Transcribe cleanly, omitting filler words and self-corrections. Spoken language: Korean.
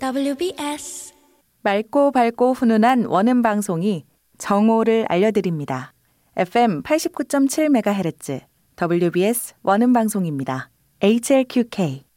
WBS 맑고 밝고 훈훈한 원음 방송이 정오를 알려드립니다. FM 89.7MHz WBS 원음 방송입니다. HLQK